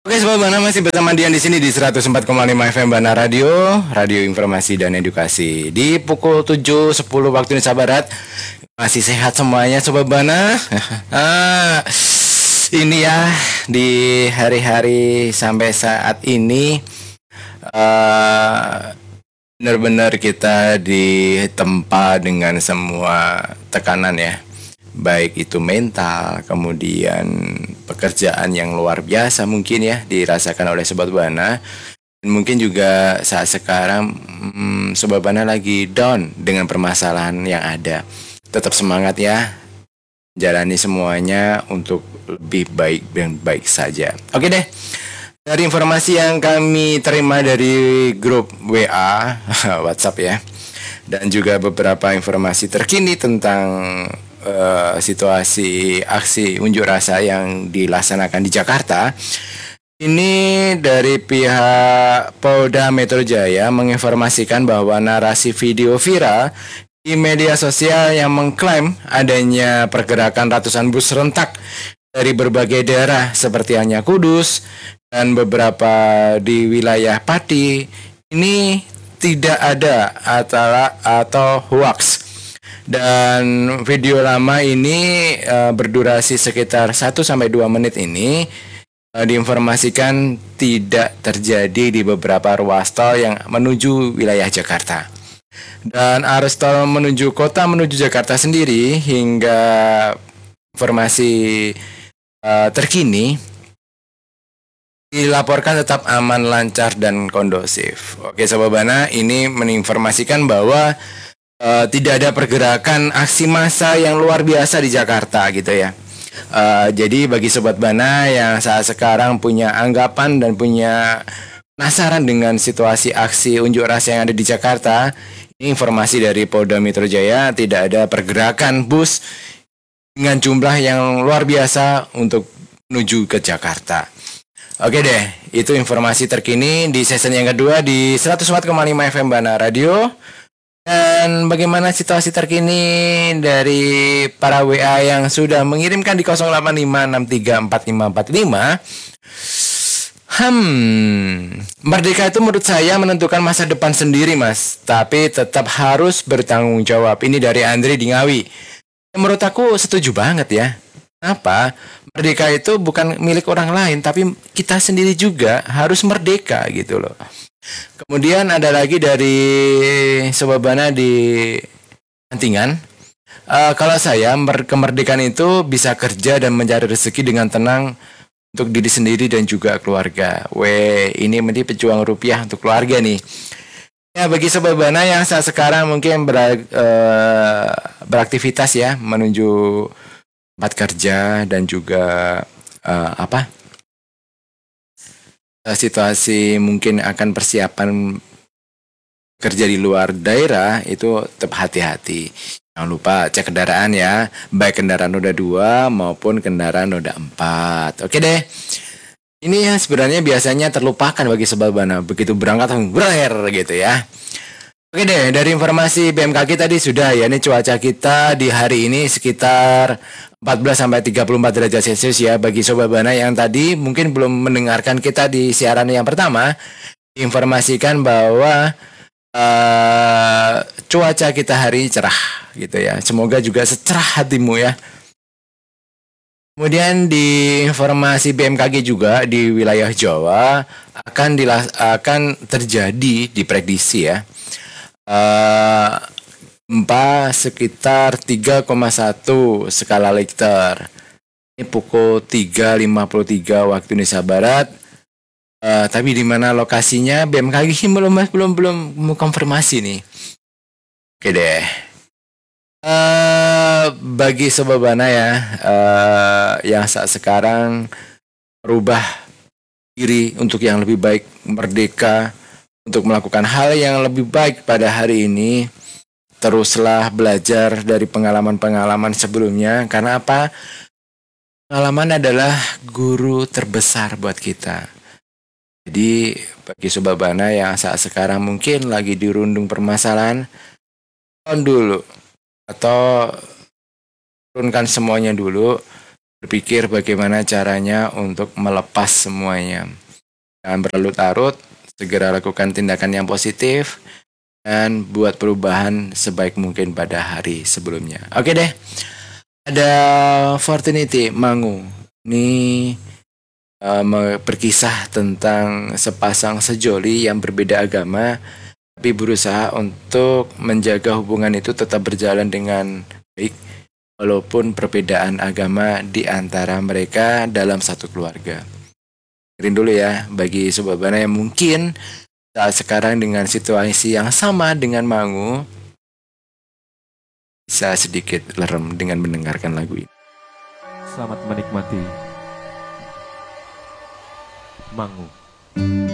Oke, Sobat Bana, masih bersama Dian di sini di 104,5 FM Bana Radio, radio informasi dan edukasi. Di pukul 7.10 waktu Indonesia Barat. Masih sehat semuanya Sobat Bana? Ini ya di hari-hari sampai saat ini benar-benar kita ditempa dengan semua tekanan ya. Baik itu mental, kemudian pekerjaan yang luar biasa mungkin ya dirasakan oleh Sobat Bana. Dan mungkin juga saat sekarang Sobat Bana lagi down dengan permasalahan yang ada. Tetap semangat ya, jalani semuanya untuk lebih baik dan baik saja. Oke deh, dari informasi yang kami terima dari grup WA, WhatsApp ya, dan juga beberapa informasi terkini tentang situasi aksi unjuk rasa yang dilaksanakan di Jakarta. Ini dari pihak Polda Metro Jaya menginformasikan bahwa narasi video viral di media sosial yang mengklaim adanya pergerakan ratusan bus rentak dari berbagai daerah seperti halnya Kudus dan beberapa di wilayah Pati ini tidak ada atau hoax. Dan video lama ini berdurasi sekitar 1-2 menit ini diinformasikan tidak terjadi di beberapa ruas tol yang menuju wilayah Jakarta. Dan arus tol menuju Jakarta sendiri hingga informasi terkini dilaporkan tetap aman, lancar, dan kondusif. Oke Sobat Bana, ini menginformasikan bahwa tidak ada pergerakan aksi massa yang luar biasa di Jakarta gitu ya. Jadi bagi Sobat Bana yang saat sekarang punya anggapan dan punya penasaran dengan situasi aksi unjuk rasa yang ada di Jakarta, ini informasi dari Polda Metro Jaya, tidak ada pergerakan bus dengan jumlah yang luar biasa untuk menuju ke Jakarta. Oke deh, itu informasi terkini di season yang kedua di 104,5 FM Bana Radio. Dan bagaimana situasi terkini dari para WA yang sudah mengirimkan di 0856354545? Merdeka itu menurut saya menentukan masa depan sendiri mas, tapi tetap harus bertanggung jawab. Ini dari Andri di Ngawi. Menurut aku setuju banget ya. Kenapa? Merdeka itu bukan milik orang lain, tapi kita sendiri juga harus merdeka gitu loh. Kemudian ada lagi dari Sobat Bana di Antingan. Kalau saya kemerdekaan itu bisa kerja dan mencari rezeki dengan tenang untuk diri sendiri dan juga keluarga. Ini menjadi pejuang rupiah untuk keluarga nih. Ya bagi Sobat Bana yang saat sekarang mungkin beraktivitas ya menuju tempat kerja dan juga situasi mungkin akan persiapan kerja di luar daerah itu tetap hati-hati. Jangan lupa cek kendaraan ya, baik kendaraan roda 2 maupun kendaraan roda 4. Oke deh. Ini ya sebenarnya biasanya terlupakan bagi Sobat Bana, begitu berangkat langsung ber gitu ya. Oke deh, dari informasi BMKG tadi sudah ya, ini cuaca kita di hari ini sekitar 14-34 derajat Celcius ya. Bagi Sobat Bana yang tadi mungkin belum mendengarkan kita di siaran yang pertama, informasikan bahwa cuaca kita hari ini cerah gitu ya. Semoga juga secerah hatimu ya. Kemudian di informasi BMKG juga di wilayah Jawa akan terjadi diprediksi ya gempa sekitar 3,1 skala Richter. Ini pukul 3.53 waktu Indonesia Barat. Tapi di mana lokasinya BMKG belum konfirmasi nih. Oke deh. Bagi Sobat Bana ya yang saat sekarang merubah diri untuk yang lebih baik, merdeka untuk melakukan hal yang lebih baik pada hari ini, teruslah belajar dari pengalaman-pengalaman sebelumnya. Karena apa? Pengalaman adalah guru terbesar buat kita. Jadi bagi Sobat Bana yang saat sekarang mungkin lagi dirundung permasalahan, dulu atau turunkan semuanya dulu, berpikir bagaimana caranya untuk melepas semuanya. Jangan berlarut-larut, segera lakukan tindakan yang positif, dan buat perubahan sebaik mungkin pada hari sebelumnya. Oke deh, ada Fortunity Mangu. Ini berkisah tentang sepasang sejoli yang berbeda agama, tapi berusaha untuk menjaga hubungan itu tetap berjalan dengan baik, walaupun perbedaan agama di antara mereka dalam satu keluarga. Dengerin dulu ya, bagi Sobat Bana yang mungkin saat sekarang dengan situasi yang sama dengan Mangu, bisa sedikit lerem dengan mendengarkan lagu ini. Selamat menikmati Mangu.